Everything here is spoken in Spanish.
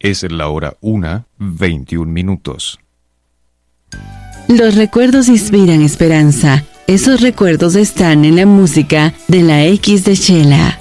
Es la hora 1:21. Los recuerdos inspiran esperanza. Esos recuerdos están en la música de la X de Chela.